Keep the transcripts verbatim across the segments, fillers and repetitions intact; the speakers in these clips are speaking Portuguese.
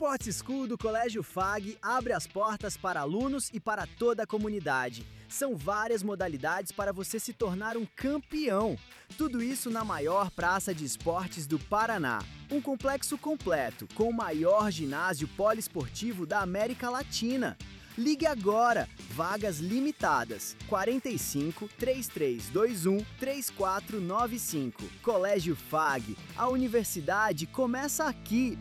Sports School do Colégio F A G abre as portas para alunos e para toda a comunidade. São várias modalidades para você se tornar um campeão. Tudo isso na maior praça de esportes do Paraná. Um complexo completo, com o maior ginásio poliesportivo da América Latina. Ligue agora, vagas limitadas, quarenta e cinco, trinta e três vinte e um, trinta e quatro noventa e cinco. Colégio F A G, a universidade começa aqui.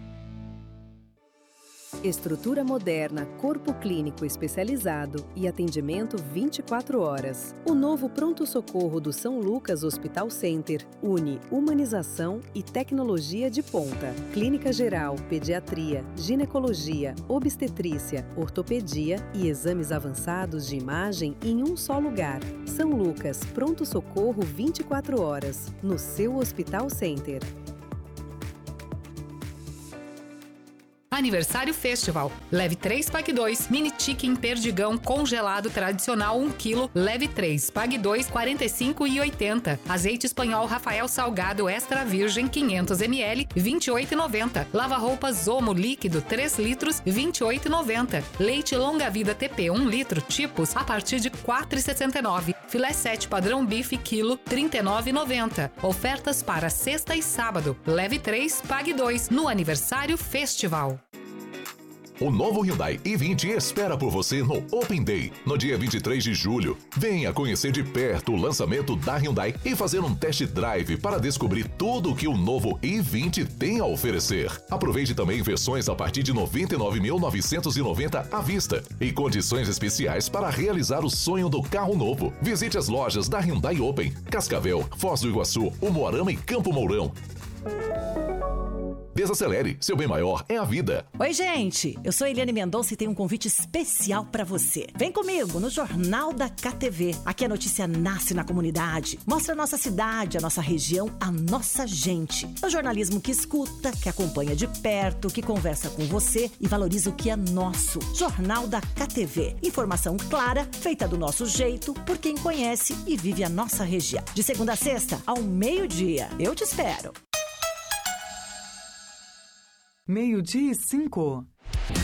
Estrutura moderna, corpo clínico especializado e atendimento vinte e quatro horas. O novo pronto-socorro do São Lucas Hospital Center une humanização e tecnologia de ponta. Clínica geral, pediatria, ginecologia, obstetrícia, ortopedia e exames avançados de imagem em um só lugar. São Lucas, pronto-socorro vinte e quatro horas, no seu Hospital Center. Aniversário Festival. Leve três, pague dois. Mini chicken perdigão congelado tradicional um quilo. Leve três, pague dois, quarenta e cinco reais e oitenta centavos. Azeite espanhol Rafael Salgado extra virgem quinhentos mililitros, vinte e oito reais e noventa centavos. Lava-roupas Omo líquido três litros, vinte e oito reais e noventa centavos. Leite longa vida T P um litro tipos a partir de quatro reais e sessenta e nove centavos. Filé sete padrão bife quilo trinta e nove reais e noventa centavos. Ofertas para sexta e sábado. Leve três, pague dois no Aniversário Festival. O novo Hyundai i vinte espera por você no Open Day, no dia vinte e três de julho. Venha conhecer de perto o lançamento da Hyundai e fazer um test drive para descobrir tudo o que o novo i vinte tem a oferecer. Aproveite também versões a partir de noventa e nove mil novecentos e noventa reais à vista e condições especiais para realizar o sonho do carro novo. Visite as lojas da Hyundai Open, Cascavel, Foz do Iguaçu, Umuarama e Campo Mourão. Desacelere, seu bem maior é a vida. Oi, gente, eu sou Eliane Mendonça e tenho um convite especial pra você. Vem comigo no Jornal da K T V. Aqui a notícia nasce na comunidade. Mostra a nossa cidade, a nossa região, a nossa gente. É o jornalismo que escuta, que acompanha de perto, que conversa com você e valoriza o que é nosso. Jornal da K T V. Informação clara, feita do nosso jeito, por quem conhece e vive a nossa região. De segunda a sexta, ao meio-dia. Eu te espero. Meio-dia e cinco.